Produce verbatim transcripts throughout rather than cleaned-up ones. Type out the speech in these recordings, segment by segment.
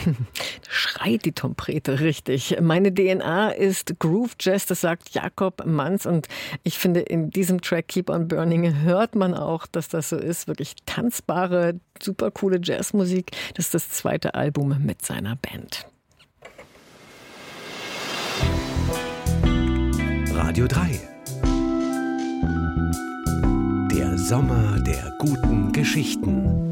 Schreit die Trompete richtig. Meine D N A ist Groove Jazz, das sagt Jakob Manz. Und ich finde, in diesem Track Keep on Burning hört man auch, dass das so ist. Wirklich tanzbare, super coole Jazzmusik. Das ist das zweite Album mit seiner Band. Radio drei. Der Sommer der guten Geschichten.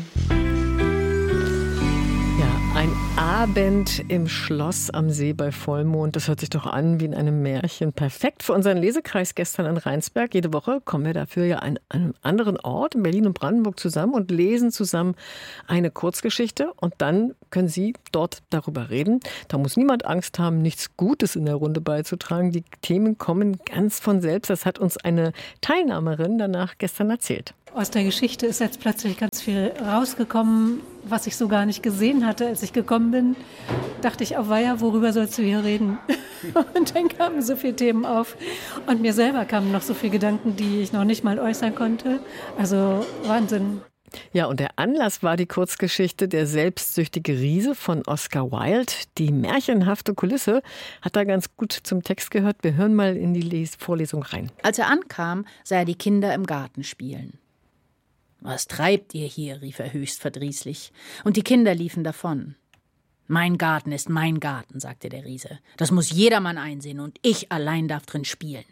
Ein Abend im Schloss am See bei Vollmond, das hört sich doch an wie in einem Märchen. Perfekt für unseren Lesekreis gestern in Rheinsberg. Jede Woche kommen wir dafür ja an einem anderen Ort in Berlin und Brandenburg zusammen und lesen zusammen eine Kurzgeschichte. Und dann können Sie dort darüber reden. Da muss niemand Angst haben, nichts Gutes in der Runde beizutragen. Die Themen kommen ganz von selbst. Das hat uns eine Teilnehmerin danach gestern erzählt. Aus der Geschichte ist jetzt plötzlich ganz viel rausgekommen, was ich so gar nicht gesehen hatte. Als ich gekommen bin, dachte ich, auf Weiher, worüber sollst du hier reden? Und dann kamen so viele Themen auf. Und mir selber kamen noch so viele Gedanken, die ich noch nicht mal äußern konnte. Also Wahnsinn. Ja, und der Anlass war die Kurzgeschichte Der selbstsüchtige Riese von Oscar Wilde. Die märchenhafte Kulisse hat da ganz gut zum Text gehört. Wir hören mal in die Les- Vorlesung rein. Als er ankam, sah er die Kinder im Garten spielen. »Was treibt ihr hier?« rief er höchst verdrießlich. Und die Kinder liefen davon. »Mein Garten ist mein Garten«, sagte der Riese. »Das muss jedermann einsehen und ich allein darf drin spielen.«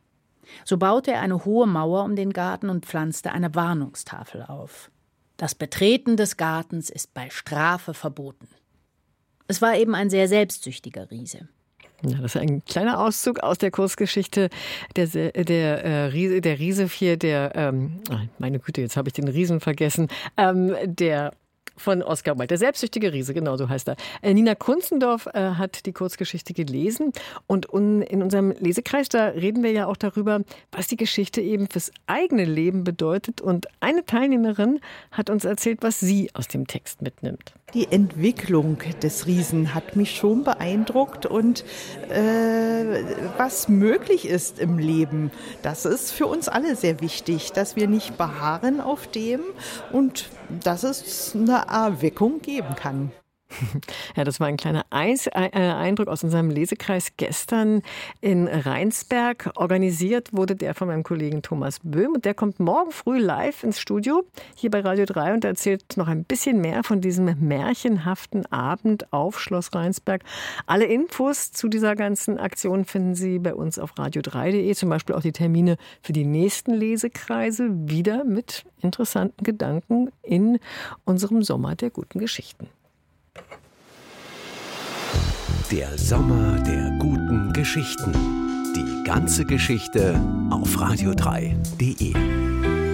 So baute er eine hohe Mauer um den Garten und pflanzte eine Warnungstafel auf. Das Betreten des Gartens ist bei Strafe verboten. Es war eben ein sehr selbstsüchtiger Riese. Ja, das ist ein kleiner Auszug aus der Kurzgeschichte. Der, der, äh, Riese, der Riese hier, der, ähm, meine Güte, jetzt habe ich den Riesen vergessen, ähm, der von Oscar Wilde, der selbstsüchtige Riese, genau so heißt er. Äh, Nina Kunzendorf äh, hat die Kurzgeschichte gelesen und un, in unserem Lesekreis, da reden wir ja auch darüber, was die Geschichte eben fürs eigene Leben bedeutet. Und eine Teilnehmerin hat uns erzählt, was sie aus dem Text mitnimmt. Die Entwicklung des Riesen hat mich schon beeindruckt und äh, was möglich ist im Leben, das ist für uns alle sehr wichtig, dass wir nicht beharren auf dem und dass es eine Erweckung geben kann. Ja, das war ein kleiner Eindruck aus unserem Lesekreis gestern in Rheinsberg. Organisiert wurde der von meinem Kollegen Thomas Böhm und der kommt morgen früh live ins Studio hier bei Radio drei und erzählt noch ein bisschen mehr von diesem märchenhaften Abend auf Schloss Rheinsberg. Alle Infos zu dieser ganzen Aktion finden Sie bei uns auf radio drei punkt de, zum Beispiel auch die Termine für die nächsten Lesekreise, wieder mit interessanten Gedanken in unserem Sommer der guten Geschichten. Der Sommer der guten Geschichten. Die ganze Geschichte auf radio drei punkt de.